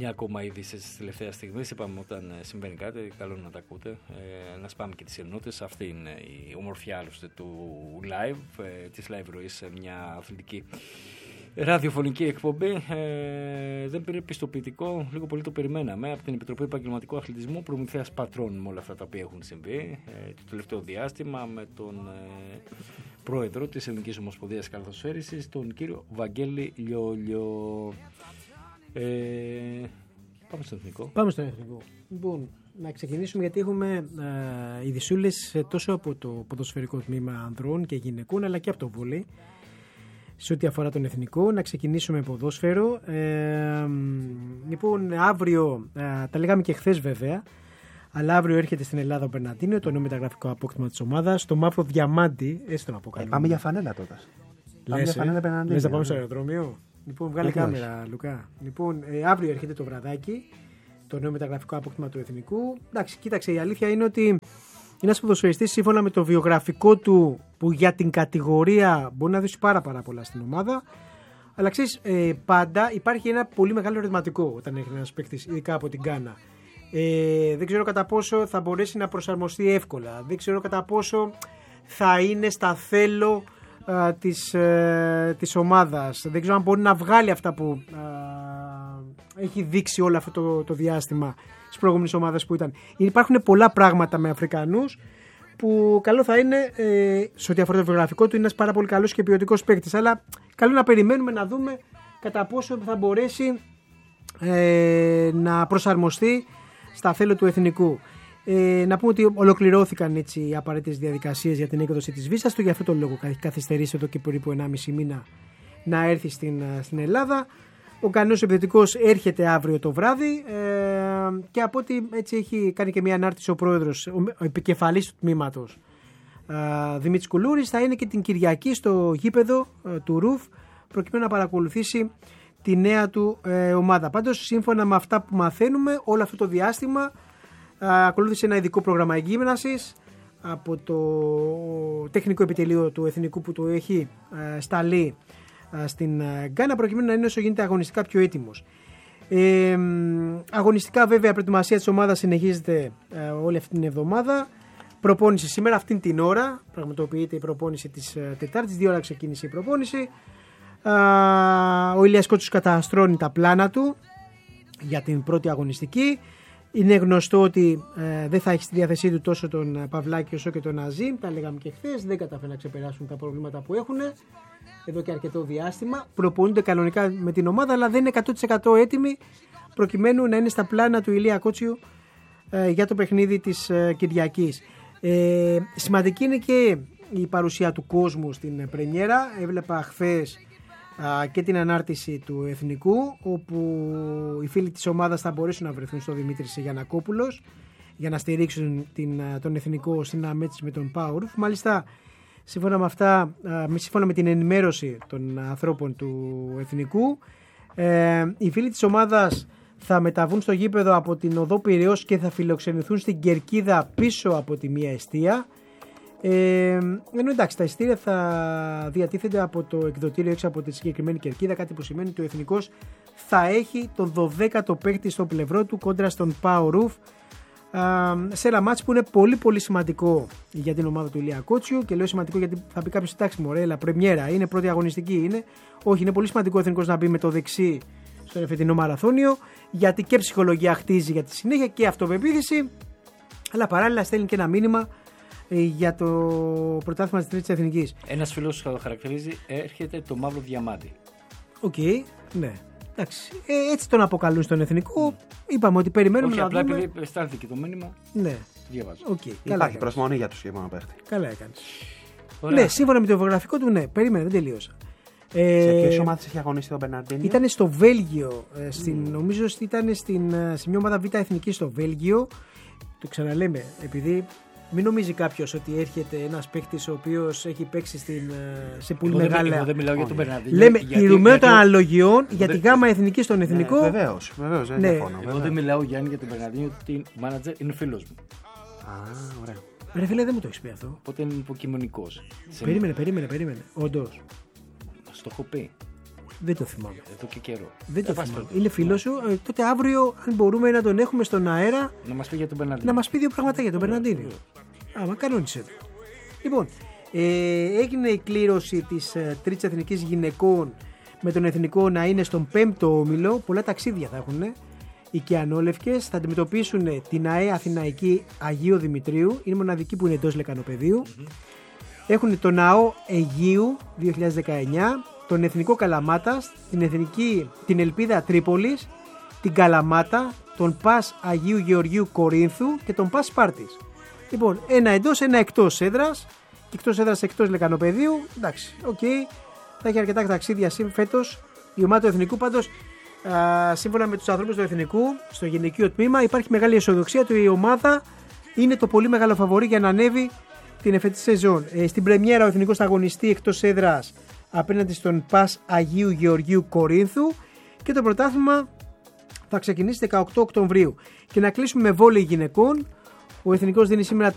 Μια ακόμα είδηση της τελευταίας στιγμής. Είπαμε όταν συμβαίνει κάτι, καλό να τα ακούτε. Να σπάμε και τις ενότητες. Αυτή είναι η ομορφιά άλλωστε του live, της live ροής σε μια αθλητική ραδιοφωνική εκπομπή. Δεν πήρε πιστοποιητικό, λίγο πολύ το περιμέναμε, από την Επιτροπή Επαγγελματικού Αθλητισμού, προμηθείας πατρών με όλα αυτά τα οποία έχουν συμβεί το τελευταίο διάστημα, με τον πρόεδρο της Ελληνικής Ομοσπονδίας Καλαθοσφαίρισης, τον κύριο Βαγγέλη Λιόλιο. Πάμε στο εθνικό. Πάμε στο εθνικό. Λοιπόν, να ξεκινήσουμε γιατί έχουμε ειδησούλες τόσο από το ποδοσφαιρικό τμήμα ανδρών και γυναικών, αλλά και από το βόλεϊ. Σε ό,τι αφορά τον εθνικό, να ξεκινήσουμε με ποδόσφαιρο. Λοιπόν, αύριο, τα λέγαμε και χθες βέβαια, αλλά αύριο έρχεται στην Ελλάδα ο Μπερναντίνιο, το νέο μεταγραφικό απόκτημα της ομάδας, το μαύρο διαμάντι, έστω να αποκαλούμε. Πάμε για φανέλα τότε. Λες να πάμε στο αεροδρόμιο. Λοιπόν, βγάλε κάμερα, Λουκά. Λοιπόν, αύριο έρχεται το βραδάκι, το νέο μεταγραφικό απόκτημα του εθνικού. Εντάξει, κοίταξε, η αλήθεια είναι ότι είναι ένας ποδοσφαιριστής σύμφωνα με το βιογραφικό του που για την κατηγορία μπορεί να δώσει πάρα πολλά στην ομάδα. Αλλά ξέρεις, πάντα υπάρχει ένα πολύ μεγάλο ερωτηματικό όταν έχει ένας παίκτης, ειδικά από την Γκάνα. Δεν ξέρω κατά πόσο θα μπορέσει να προσαρμοστεί εύκολα. Δεν ξέρω κατά πόσο θα είναι στα θέλω της ομάδας. Δεν ξέρω αν μπορεί να βγάλει αυτά που έχει δείξει όλο αυτό το διάστημα στις προηγούμενες ομάδες που ήταν. Υπάρχουν πολλά πράγματα με Αφρικανούς που καλό θα είναι, σε ό,τι αφορά το βιογραφικό του, είναι ένας πάρα πολύ καλός και ποιοτικός παίκτης. Αλλά καλό να περιμένουμε να δούμε κατά πόσο θα μπορέσει να προσαρμοστεί στα θέλω του εθνικού. Να πούμε ότι ολοκληρώθηκαν έτσι οι απαραίτητες διαδικασίες για την έκδοση της βίζας του. Για αυτό το λόγο έχει καθυστερήσει εδώ και περίπου 1,5 μήνα να έρθει στην Ελλάδα. Ο κανονικός επιθετικός έρχεται αύριο το βράδυ και από ό,τι έτσι έχει κάνει και μια ανάρτηση ο πρόεδρος, ο επικεφαλής του τμήματος Δημήτρης Κουλούρης, θα είναι και την Κυριακή στο γήπεδο του ΡΟΥΦ προκειμένου να παρακολουθήσει τη νέα του ομάδα. Πάντως, σύμφωνα με αυτά που μαθαίνουμε, όλο αυτό το διάστημα ακολούθησε ένα ειδικό πρόγραμμα εγκύμνασης από το τεχνικό επιτελείο του εθνικού που το έχει σταλεί στην Γκάνα προκειμένου να είναι όσο γίνεται αγωνιστικά πιο έτοιμος. Αγωνιστικά βέβαια η προετοιμασία της ομάδας συνεχίζεται όλη αυτή την εβδομάδα. Προπόνηση σήμερα αυτήν την ώρα, πραγματοποιείται η προπόνηση της Τετάρτης, 2 ώρα ξεκίνησε η προπόνηση. Ο Ηλίας Κότσος καταστρώνει τα πλάνα του για την πρώτη αγωνιστική. Είναι γνωστό ότι δεν θα έχει στη διάθεσή του τόσο τον Παυλάκη όσο και τον Αζίμ. Τα λέγαμε και χθες, δεν καταφέρουν να ξεπεράσουν τα προβλήματα που έχουν εδώ και αρκετό διάστημα. Προπονούνται κανονικά με την ομάδα, αλλά δεν είναι 100% έτοιμοι προκειμένου να είναι στα πλάνα του Ηλία Κότσιου για το παιχνίδι της Κυριακής. Σημαντική είναι και η παρουσία του κόσμου στην πρεμιέρα. Έβλεπα χθες και την ανάρτηση του εθνικού, όπου οι φίλοι της ομάδας θα μπορέσουν να βρεθούν στο Δημήτρης Γιαννακόπουλος για να στηρίξουν τον εθνικό στην αμέτρηση με τον Πάουρφ. Μάλιστα, σύμφωνα με την ενημέρωση των ανθρώπων του εθνικού, οι φίλοι της ομάδας θα μεταβούν στο γήπεδο από την οδό Πειραιώς και θα φιλοξενηθούν στην Κερκίδα πίσω από τη μία εστία. Ενώ εντάξει, τα ειστήρια θα διατίθενται από το εκδοτήριο έξω από τη συγκεκριμένη κερκίδα, κάτι που σημαίνει ότι ο εθνικός θα έχει τον 12ο παίκτη στο πλευρό του κόντρα στον Πάο Ρουφ, σε ένα μάτς που είναι πολύ πολύ σημαντικό για την ομάδα του Ηλία Κότσιου. Και λέω σημαντικό γιατί θα πει κάποιος, εντάξει μωρέ, πρεμιέρα είναι, πρώτη αγωνιστική είναι. Όχι, είναι πολύ σημαντικό ο εθνικός να μπει με το δεξί στον εφετινό μαραθώνιο, γιατί και ψυχολογία χτίζει για τη συνέχεια και αυτοπεποίθηση, αλλά παράλληλα στέλνει και ένα μήνυμα για το πρωτάθλημα της Τρίτης Εθνικής. Ένας φίλος χαρακτηρίζει, έρχεται το μαύρο διαμάντι. Οκ, ναι. Εντάξει. Έτσι τον αποκαλούν στον εθνικό. Είπαμε ότι περιμένουμε να δούμε. Απλά επειδή αισθάνθηκε το μήνυμα. Ναι. Διαβάζω. Υπάρχει προσμονή για τους σχήμα παίχτη. Καλά έκανες. Ναι, σύμφωνα με το βιογραφικό του, ναι. Περίμενε, δεν τελείωσα. Σε ποιες ομάδες έχει αγωνίσει τον Μπερναντίνιο? Ήταν στο Βέλγιο. Νομίζω ότι ήταν σε μια ομάδα Β' Εθνική στο Βέλγιο. Το ξαναλέμε, επειδή μην νομίζει κάποιος ότι έρχεται ένας παίκτης ο οποίος έχει παίξει σε πολύ μεγάλα. Εγώ δεν μιλάω για τον Μπερναντίνιο. Λέμε τηρουμένο των αναλογιών για τη γάμα εθνική στον εθνικό. Βεβαίως, δεν διαφωνώ. Εγώ δεν μιλάω, Γιάννη, για τον Μπερναντίνιο, ότι μάνατζερ είναι φίλος μου. Ωραία. Ρε φίλε, δεν μου το έχεις πει αυτό. Οπότε είναι υποκειμενικός. Περίμενε. Όντως. Στο έχω πει. Δεν το θυμάμαι. Εδώ και καιρό. Δεν το θυμάμαι. Είναι φίλος σου. Τότε αύριο, αν μπορούμε να τον έχουμε στον αέρα. Να μας πει για τον Μπερναντίνιο. Να μας πει δύο πράγματα για τον Μπερναντίνιο. Άμα κανόνισε. Λοιπόν, έγινε η κλήρωση της τρίτης εθνικής γυναικών με τον εθνικό να είναι στον 5ο όμιλο. Πολλά ταξίδια θα έχουν. Οι Κιανόλευκες θα αντιμετωπίσουν την ΑΕ Αθηναϊκή Αγίου Δημητρίου. Είναι μοναδική που είναι εντός Λεκανοπεδίου. Έχουν τον ΑΟ Αιγείου 2019, τον Εθνικό Καλαμάτας, την Ελπίδα Τρίπολης, την Καλαμάτα, τον ΠΑΣ Αγίου Γεωργίου Κορίνθου και τον ΠΑΣ Σπάρτης. Λοιπόν, ένα εντός, ένα εκτός έδρας. Και εκτός έδρας, εκτός Λεκανοπεδίου. Εντάξει, οκ. Θα έχει αρκετά ταξίδια φέτος. Η ομάδα του Εθνικού πάντως, σύμφωνα με τους ανθρώπους του Εθνικού, στο γυναικείο τμήμα, υπάρχει μεγάλη αισιοδοξία ότι η ομάδα είναι το πολύ μεγάλο φαβορί για να ανέβει την εφετή σεζόν. Στην πρεμιέρα ο Εθνικός θα αγωνιστεί εκτός έδρας απέναντι στον ΠΑΣ Αγίου Γεωργίου Κορίνθου και το πρωτάθλημα θα ξεκινήσει 18 Οκτωβρίου. Και να κλείσουμε με βόλεϊ γυναικών. Ο Εθνικός δίνει σήμερα